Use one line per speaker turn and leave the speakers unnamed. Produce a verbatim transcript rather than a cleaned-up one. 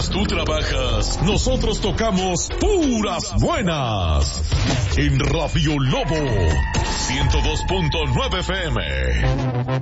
Mientras tú trabajas, nosotros tocamos puras buenas. En Radio Lobo, ciento dos punto nueve F M.